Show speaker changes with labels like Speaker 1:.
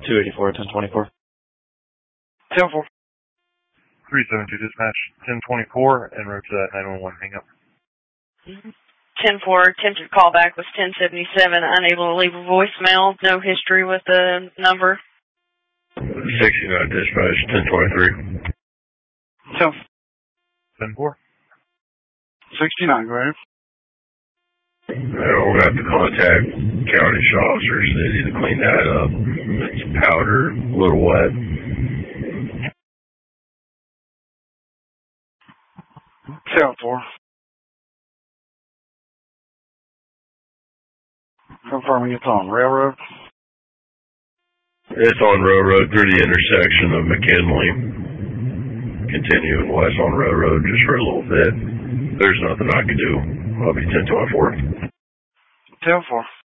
Speaker 1: 284, 1024.
Speaker 2: 10-4.
Speaker 3: 372 dispatch, 1024, en route to that 911 hang up.
Speaker 4: 10-4, attempted callback was 1077, unable to leave a voicemail, no history with the number.
Speaker 5: 69 dispatch, 1023.
Speaker 2: 10-4.
Speaker 3: 10-4.
Speaker 2: 69, go ahead.
Speaker 5: We'll have to contact county officers. They need to clean that up. It's powder, a little wet.
Speaker 2: 10-4. Confirming it's on Railroad.
Speaker 5: It's on Railroad through the intersection of McKinley. Continuing west on Railroad just for a little bit. There's nothing I can do. I'll be 1024.
Speaker 2: 10-4.